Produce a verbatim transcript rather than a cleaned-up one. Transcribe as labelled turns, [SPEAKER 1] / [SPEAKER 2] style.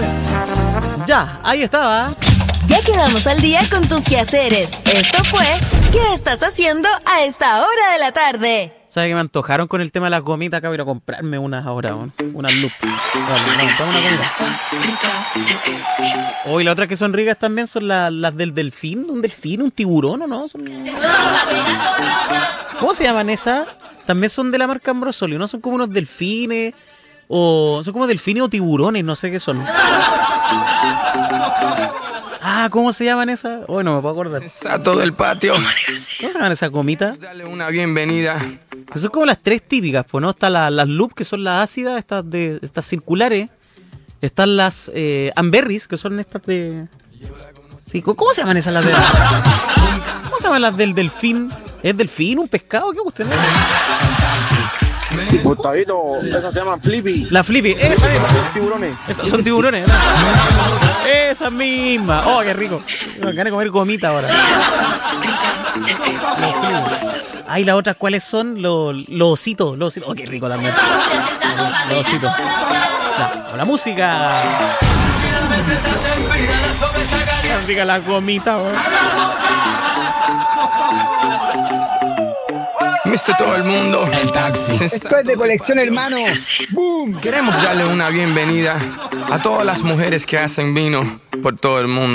[SPEAKER 1] Ya, ahí estaba.
[SPEAKER 2] Ya quedamos al día con tus quehaceres. Esto fue ¿Qué estás haciendo a esta hora de la tarde?
[SPEAKER 1] ¿Sabes que me antojaron con el tema de las gomitas? Acá voy a ir a comprarme unas ahora, ¿no? Unas loop. Vale, no, una gomita. Hoy las otras que son ricas también son la, las del delfín. ¿Un delfín? ¿Un tiburón o no? Son... ¿Cómo se llaman esas? También son de la marca Ambrosoli, ¿no? Son como unos delfines. O son como delfines o tiburones, no sé qué son. Ah, ¿cómo se llaman esas? Hoy no me puedo acordar.
[SPEAKER 3] Exacto del patio.
[SPEAKER 1] ¿Cómo se llaman esas gomitas?
[SPEAKER 3] Dale una bienvenida.
[SPEAKER 1] Que son como las tres típicas, pues, ¿no? Están la, las loop, que son las ácidas, estas de estas circulares. Están las eh, amberries, que son estas de... Sí, ¿cómo se llaman esas las de... ¿Cómo se llaman las del delfín? ¿Es delfín? ¿Un pescado? ¿Qué usted me
[SPEAKER 4] Gustadito, esas se llaman flippy.
[SPEAKER 1] La flippy, esa misma.
[SPEAKER 4] Son tiburones.
[SPEAKER 1] Esas son tiburones, ¿no? Esa misma. Oh, qué rico. Me gané de comer gomita ahora. Ay, las otras, ¿cuáles son? Los, los ositos. Los ositos. Oh, qué rico también. Los ositos. La, la música. Tan rica la gomita, güey.
[SPEAKER 3] Mister todo el mundo.
[SPEAKER 5] El taxi.
[SPEAKER 6] Esto es de colección, hermano.
[SPEAKER 3] ¡Boom! Queremos darle una bienvenida a todas las mujeres que hacen vino por todo el mundo.